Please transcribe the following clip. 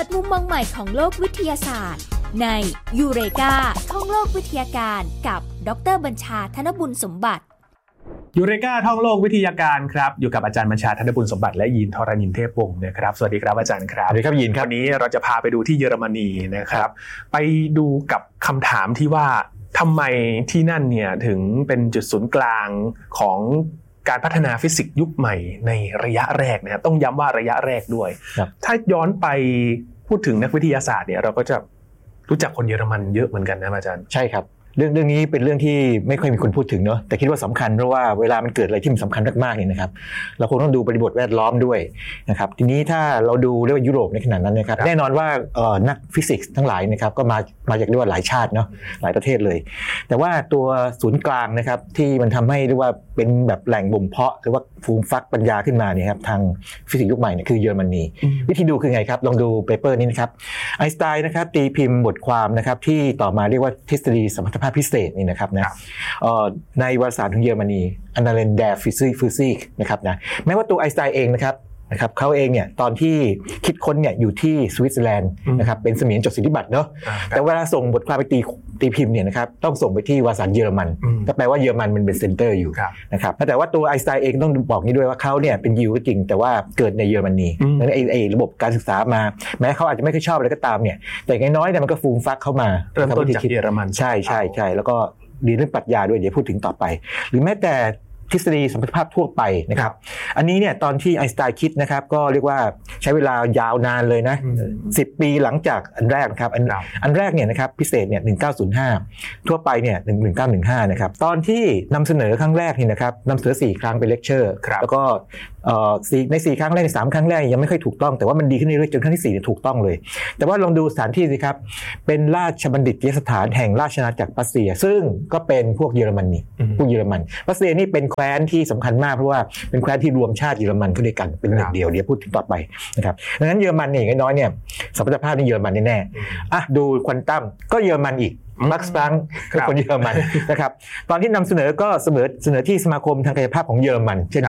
มุมมองใหม่ของโลกวิทยาศาสตร์ในยูเรกาท่องโลกวิทยาการกับดร.บัญชาธนบุญสมบัติยูเรกาท่องโลกวิทยาการครับอยู่กับอาจารย์บัญชาธนบุญสมบัติและยีนทรณินเทพวงศ์นะครับสวัสดีครับอาจารย์ครับสวัสดีครับยีนครับวันนี้เราจะพาไปดูที่เยอรมนีนะครับไปดูกับคำถามที่ว่าทำไมที่นั่นเนี่ยถึงเป็นจุดศูนย์กลางของการพัฒนาฟิสิกส์ยุคใหม่ในระยะแรกนะครับต้องย้ำว่าระยะแรกด้วยถ้าย้อนไปพูดถึงนักวิทยาศาสตร์เนี่ยเราก็จะรู้จักคนเยอรมันเยอะเหมือนกันนะอาจารย์ใช่ครับเรื่องนี้เป็นเรื่องที่ไม่ค่อยมีคนพูดถึงเนาะแต่คิดว่าสำคัญเพราะว่าเวลามันเกิดอะไรที่มันสำคัญมากๆเนี่ยนะครับเราคงต้องดูบริบทแวดล้อมด้วยนะครับทีนี้ถ้าเราดูเรียกว่ายุโรปในขณะนั้นนะครับแน่นอนว่านักฟิสิกส์ทั้งหลายนะครับก็มาจากเรียกว่าหลายชาติเนาะหลายประเทศเลยแต่ว่าตัวศูนย์กลางนะครับที่มันทำให้เรียกว่าเป็นแบบแหล่งบ่มเพาะหรือว่าฟูมฟักปัญญาขึ้นมาเนี่ยครับทางฟิสิกส์ยุคใหม่เนี่ยคือเยอรมนีวิธีดูคือไงครับลองดูเปเปอร์นี้นะครับไอน์สไตน์นะครับตีพิมพ์บทความนะครับที่ต่อมาเรียกว่าทฤษฎีสมรรถภาพพิเศษนี่นะครับนะในวารสารของเยอรมนี Annalen der Physik นะครับนะแม้ว่าตัวไอน์สไตน์เองนะครับเขาเองเนี่ยตอนที่คิดค้นเนี่ยอยู่ที่สวิตเซอร์แลนด์นะครับเป็นเสมียนจดสิทธิบัตรเนาะแต่เวลาส่งบทความไปตีพิมพ์เนี่ยนะครับต้องส่งไปที่วารสารเยอรมันก็แปลว่าเยอรมันมันเป็นเซ็นเตอร์อยู่นะครับแต่ว่าตัวไอน์สไตน์เองต้องบอกนี้ด้วยว่าเขาเนี่ยเป็นยิวก็จริงแต่ว่าเกิดในเยอรมนีดังนั้นไอ้ระบบการศึกษามาแม้เขาอาจจะไม่ค่อยชอบอะไรก็ตามเนี่ยแต่อย่างน้อยเนี่ยมันก็ฟูมฟักเข้ามาเริ่มต้นจากเยอรมันใช่แล้วก็เรียนเรื่องปรัชญาด้วยเดี๋ยวพูดถึงต่อไปหรือแม้แต่ทฤษฎีสมรรถภาพทั่วไปนะครับอันนี้เนี่ยตอนที่ไอน์สไตน์คิดนะครับก็เรียกว่าใช้เวลายาวนานเลยนะ10 ปีหลังจากอันแรกนะครับอันแรกเนี่ยนะครับพิเศษเนี่ย1905ทั่วไปเนี่ย1915นะครับตอนที่นำเสนอครั้งแรกนี่นะครับนำเสนอ4ครั้งเป็นเลคเชอร์แล้วก็ใน4ครั้งแรกใน3ครั้งแรกยังไม่ค่อยถูกต้องแต่ว่ามันดีขึ้นเรื่อยๆจนครั้งที่4เนี่ยถูกต้องเลยแต่ว่าลองดูสถานที่สิครับเป็นราชบัณฑิตยสถานแห่งราชอาณาจักรปรัสเซียซึ่งก็เป็นพวกเยอรมันนี่พวกเยอรมันปรัสเซียนี่เป็นแคว้นที่สำคัญมากเพราะว่าเป็นแคว้นที่รวมชาติเยอรมันเข้าด้วยกันเป็นหนึ่งเดียวเดี๋ยวพูดถึงต่อไปนะครับดังนั้นเยอรมันเนี่ยอย่างน้อยเนี่ยสมรรถภาพนี่เยอรมันแน่ๆดูควอนตัมก็เยอรมันอีกมาร์คส์ พลังก์เป็นคนเยอรมันนะครับตอนที่นำเสนอก็เสนอที่สมาคมทางกายภาพของเยอรมันเช่น